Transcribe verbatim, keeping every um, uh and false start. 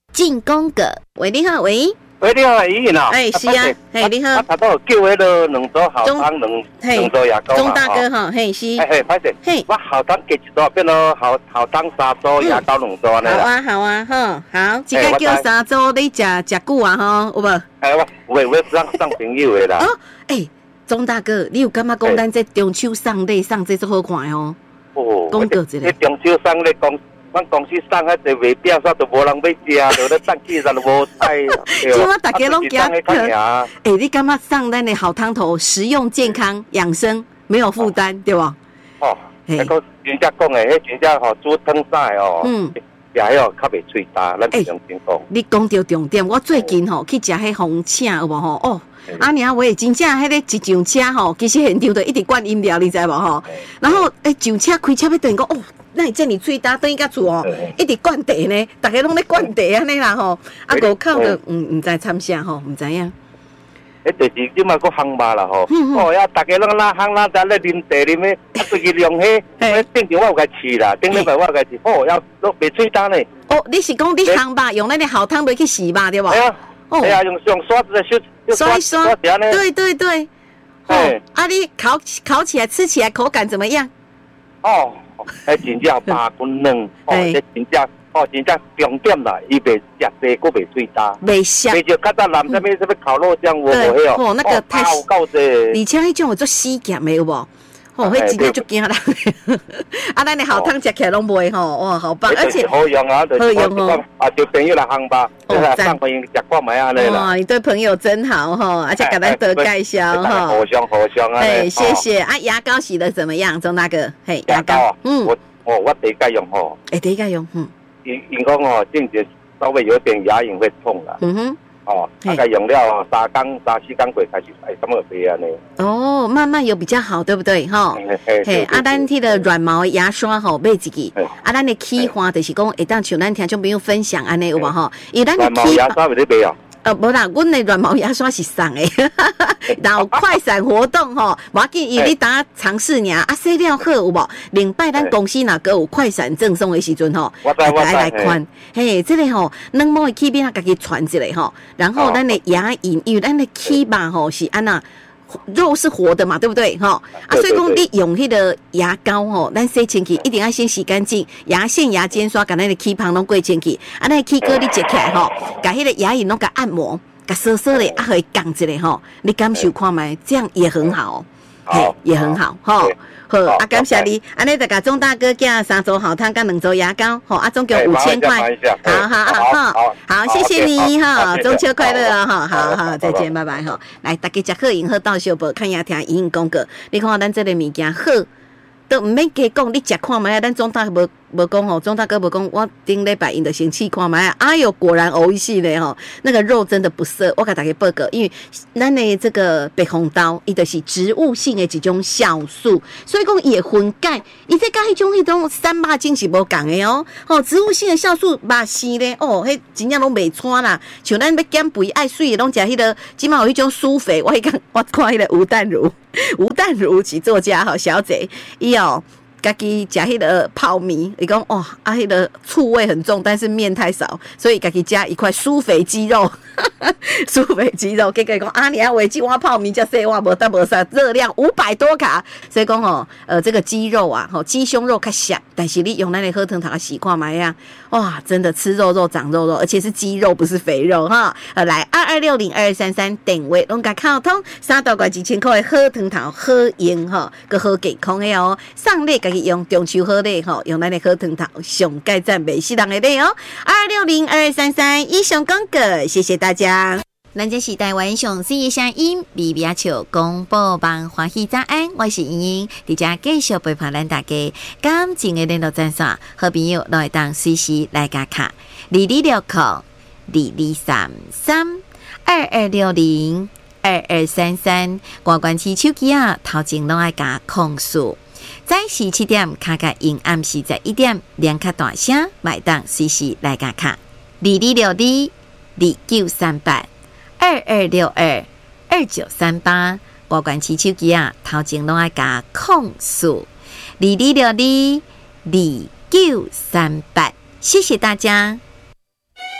进攻个，喂，你好，喂。 喂，你好，怡颖啊！ 哎，是啊，嘿，你好。 我头都叫迄个两组好汤，两两组牙膏嘛。 钟大哥哈，嘿是。 嘿嘿，歹势。嘿，我好汤加一组，变做好好汤三组，牙膏两组安尼啦。 好啊，好啊，好，好，一个叫三组，你食食久啊吼，有无？ 哎，我我我送送朋友的啦。 哦，哎，钟大哥，你有感觉讲咱这中秋送礼送这足好看哦？哦，讲过一个。 中秋送礼讲。咱公司送遐侪卖表，煞都无人要食，就咧送去咱就无菜。 即马大家拢惊。哎，你感觉送咱的好汤头，实用、健康、养生，没有负担，对吧？ 哦，迄个真正讲诶，迄真正吼煮汤啥诶哦，嗯，食迄哦较袂脆焦，咱平常真讲。 你讲到重点，我最近吼去食迄红请有无吼？哦，啊娘喂，真正迄个一上车吼，其实现场就一直灌饮料，你知无吼？然后诶，上车开车要等于讲哦。那你这里最大等于甲厝哦，一直灌茶呢，大家拢咧灌茶安尼啦吼，啊五口就嗯唔知参啥吼，唔知影。 迄就是即马个烘肉啦吼，哦呀，大家拢拉烘啦，在咧啉茶啉诶，啊最近用迄，顶前我有甲试啦，顶礼拜我有甲试，哦要都袂脆干呢。 哦，你是讲你烘肉用那个好汤杯去洗吧，对吧？ 哎呀，哎呀，用用刷子来刷刷一刷，对对对。哦，啊你烤烤起来吃起来口感怎么样？ 哦。迄真正八分软，哦，这真正哦，真正重点啦，伊袂食济，佫袂脆焦， 袂香。 袂就较早南这边什么烤肉酱，我无迄哦，那个太有够济。 而且迄种有做死咸的有无？哦，迄真正足惊人。啊，咱的好汤食起来拢袂吼，哇，好棒！而且好用啊， 好用哦。 啊，就朋友来烘吧，来送朋友食看卖安尼啦。 哇，你对朋友真好哈，而且给咱多介绍哈。 互相互相啊。 哎，谢谢啊！牙膏洗的怎么样，钟大哥？嘿， 牙膏，嗯，我我我第一届用吼。 哎，第一届用，嗯。 因因讲哦，正觉稍微有点牙龈会痛啦。嗯哼。哦，大概用了三工、三四工过开始，哎，怎么会安尼？ 哦，慢慢有比较好，对不对？哈，嘿，啊，咱迄个软毛牙刷吼，买一支，啊，咱的起花就是讲，会当像咱听众朋友分享安尼有无吼？伊咱的软毛牙刷袂得买哦。 呃，无啦，阮的软毛牙刷是送的，然后快闪活动吼，无要紧，伊你当尝试尔，啊，洗了好有无？另拜咱公司若个有快闪赠送的时阵吼，大家来看，嘿，这个吼，软毛的起边啊，家己传一个吼，然后咱的牙龈，因为咱的起吧吼是安那。肉是活的嘛，对不对？哈啊，所以讲你用迄个牙膏吼，咱洗清气一定要先洗干净，牙线、牙尖刷，把那个起旁拢过清气，啊，那个起膏你折起来吼，把迄个牙龈拢给按摩，给收收的，啊，可以降一下吼，你感受看卖，这样也很好，嘿，也很好，吼。好，啊，感谢你，安尼就甲钟大哥寄三组好汤，甲两组牙膏，吼，啊，总共五千块，好好好，好，好，谢谢你哈，中秋快乐啊，哈，好好，再见，拜拜哈，来，大家食好饮好到小报，看也听营广告，你看咱这个物件好，都唔免加讲，你食看卖啊，咱钟大无无讲吼，钟大哥无讲，我顶礼拜因的先试看卖啊，哎呦，果然欧一系嘞吼，那个肉真的不涩，我甲大家报告，因为咱的这个白红刀，伊就是植物性的一种酵素，所以讲也分解，伊这甲迄种迄种三肉精是无共的哦，吼，植物性的酵素肉丝咧，哦，迄真正拢袂穿啦，像咱要减肥爱水的，拢食迄个，即码有迄种酥肥，我迄讲我看迄个吴淡如，吴淡如是作家吼，小姐，伊哦。家己食迄个泡面，伊讲哦，啊，迄个醋味很重，但是面太少，所以家己加一块酥肥鸡肉，酥肥鸡肉，结果讲啊，你要为一碗泡面才细碗，无得无啥，热量五百多卡，所以讲哦，呃，这个鸡肉啊，吼，鸡胸肉较涩，但是你用那个喝汤汤洗看卖呀，哇，真的吃肉肉长肉肉，而且是鸡肉，不是肥肉哈。呃，来二二六零二二三三定位，拢甲靠通三大块几千块的喝汤汤好用哈，个好健康的哦，上列个。用中秋好礼吼，用咱的好汤头上盖赞美西人的礼哦，二六零二三三以上广告，谢谢大家。咱这是台湾上水的声音，微微笑广播网欢喜早安，我是莹莹，伫遮继续陪伴咱大家。感情的联络专线，好朋友都会当随时来加卡，二二六零二二三三二二六零二二三三，挂关起手机啊，头前拢爱加控诉。早时七点，卡卡因暗时十一点，连卡大声，麦当随时来加卡。二二六二二九三八二二六二二九三八，保管起手机啊，头前拢爱加控诉。二二六二二九三八，谢谢大家。